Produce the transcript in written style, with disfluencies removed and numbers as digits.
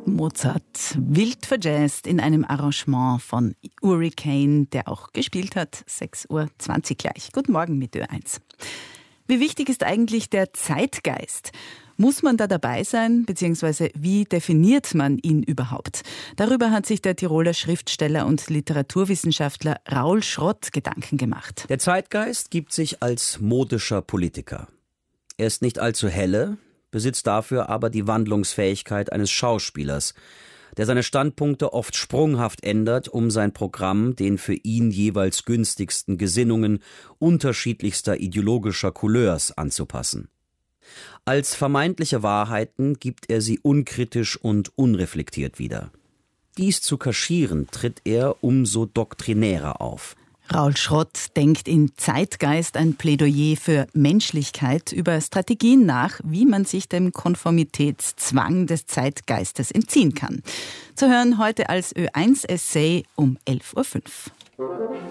Mozart, wild verjazzt in einem Arrangement von Uri Caine, der auch gespielt hat. 6:20 Uhr gleich. Guten Morgen mit Ö1. Wie wichtig ist eigentlich der Zeitgeist? Muss man da dabei sein, beziehungsweise wie definiert man ihn überhaupt? Darüber hat sich der Tiroler Schriftsteller und Literaturwissenschaftler Raul Schrott Gedanken gemacht. Der Zeitgeist gibt sich als modischer Politiker. Er ist nicht allzu helle, besitzt dafür aber die Wandlungsfähigkeit eines Schauspielers, der seine Standpunkte oft sprunghaft ändert, um sein Programm den für ihn jeweils günstigsten Gesinnungen unterschiedlichster ideologischer Couleurs anzupassen. Als vermeintliche Wahrheiten gibt er sie unkritisch und unreflektiert wieder. Dies zu kaschieren tritt er umso doktrinärer auf. Raul Schrott denkt in Zeitgeist ein Plädoyer für Menschlichkeit über Strategien nach, wie man sich dem Konformitätszwang des Zeitgeistes entziehen kann. Zu hören heute als Ö1-Essay um 11:05 Uhr.